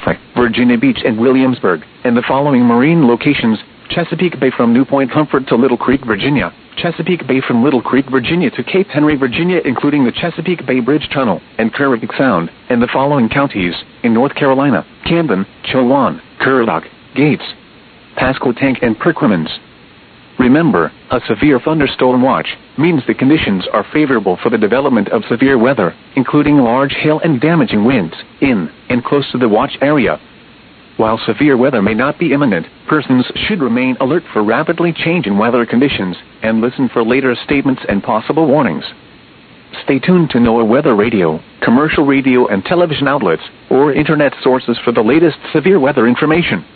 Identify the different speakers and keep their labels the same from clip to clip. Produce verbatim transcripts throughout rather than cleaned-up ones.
Speaker 1: Norfolk, Virginia Beach and Williamsburg, and the following marine locations: Chesapeake Bay from New Point Comfort to Little Creek, Virginia; Chesapeake Bay from Little Creek, Virginia to Cape Henry, Virginia, including the Chesapeake Bay Bridge Tunnel, and Carrick Sound, and the following counties: in North Carolina: Camden, Chowan, Currituck, Gates, Pasquotank and Perquimans. Remember, a severe thunderstorm watch means the conditions are favorable for the development of severe weather, including large hail and damaging winds, in and close to the watch area. While severe weather may not be imminent, persons should remain alert for rapidly changing weather conditions, and listen for later statements and possible warnings. Stay tuned to NOAA Weather Radio, commercial radio and television outlets, or internet sources for the latest severe weather information.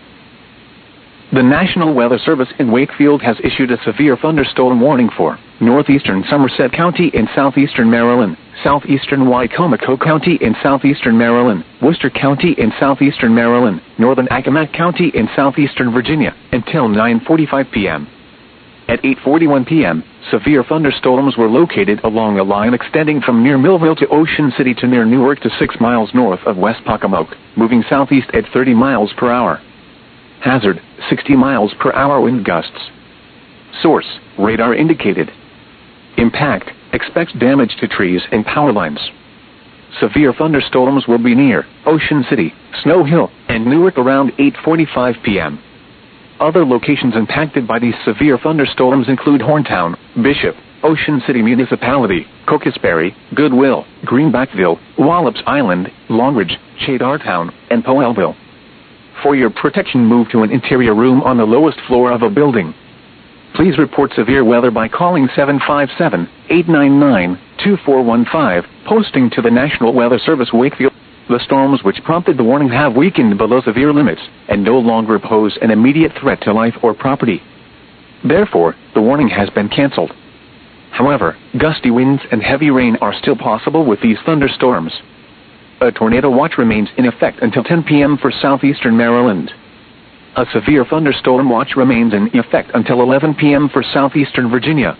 Speaker 1: The National Weather Service in Wakefield has issued a severe thunderstorm warning for northeastern Somerset County in southeastern Maryland, southeastern Wicomico County in southeastern Maryland, Worcester County in southeastern Maryland, northern Accomack County in southeastern Virginia, until nine forty-five p m At eight forty-one p m, severe thunderstorms were located along a line extending from near Millville to Ocean City to near Newark to six miles north of West Pocomoke, moving southeast at thirty miles per hour. Hazard, sixty miles per hour wind gusts. Source, radar indicated. Impact, expects damage to trees and power lines. Severe thunderstorms will be near Ocean City, Snow Hill, and Newark around eight forty-five p m Other locations impacted by these severe thunderstorms include Horntown, Bishop, Ocean City Municipality, Cocosberry, Goodwill, Greenbackville, Wallops Island, Longridge, Chedartown, and Powellville. For your protection, move to an interior room on the lowest floor of a building. Please report severe weather by calling seven five seven, eight nine nine, two four one five, posting to the National Weather Service Wakefield. The storms which prompted the warning have weakened below severe limits and no longer pose an immediate threat to life or property. Therefore, the warning has been canceled. However, gusty winds and heavy rain are still possible with these thunderstorms. A tornado watch remains in effect until ten p m for southeastern Maryland. A severe thunderstorm watch remains in effect until eleven p m for southeastern Virginia.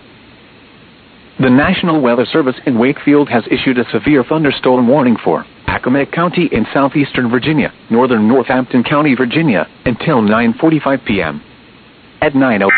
Speaker 1: The National Weather Service in Wakefield has issued a severe thunderstorm warning for Accomack County in southeastern Virginia, northern Northampton County, Virginia, until nine forty-five p m At nine oh